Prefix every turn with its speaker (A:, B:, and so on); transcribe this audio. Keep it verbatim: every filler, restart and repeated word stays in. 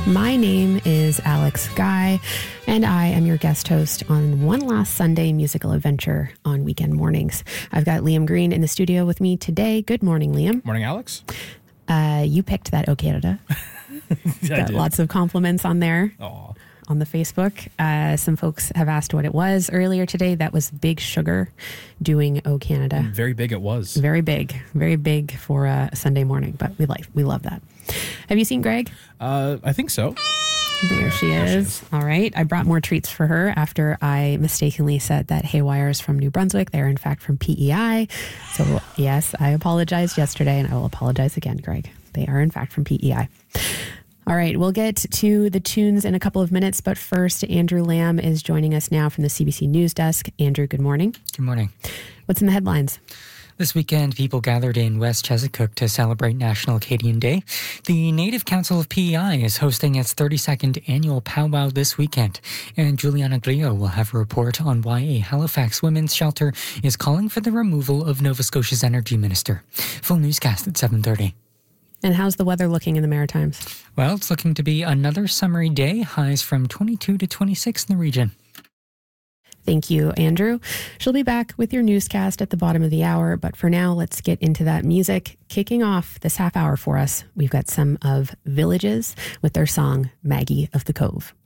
A: My name is Alex Guy, and I am your guest host on One Last Sunday Musical Adventure on weekend mornings. I've got Liam Green in the studio with me today. Good morning, Liam.
B: Morning, Alex.
A: Uh, you picked that O Canada. Got lots of compliments on there.
B: Aww.
A: On the Facebook. Uh, some folks have asked what it was earlier today. That was Big Sugar doing O Canada.
B: Very big it was.
A: Very big. Very big for a Sunday morning, but we like we love that. Have you seen Greg?
B: Uh, I think so.
A: There she is. There she is. All right. I brought more treats for her after I mistakenly said that Haywire is from New Brunswick. They're in fact from P E I. So yes, I apologized yesterday and I will apologize again, Greg. They are in fact from P E I. All right, we'll get to the tunes in a couple of minutes, but first, Andrew Lamb is joining us now from the C B C News Desk. Andrew, good morning.
C: Good morning.
A: What's in the headlines?
C: This weekend, people gathered in West Chesapeake to celebrate National Acadian Day. The Native Council of P E I is hosting its thirty-second annual powwow this weekend, and Juliana Grillo will have a report on why a Halifax women's shelter is calling for the removal of Nova Scotia's energy minister. Full newscast at seven thirty.
A: And how's the weather looking in the Maritimes?
C: Well, it's looking to be another summery day, highs from twenty-two to twenty-six in the region.
A: Thank you, Andrew. She'll be back with your newscast at the bottom of the hour, but for now, let's get into that music. Kicking off this half hour for us, we've got some of Villages with their song, Maggie of the Cove.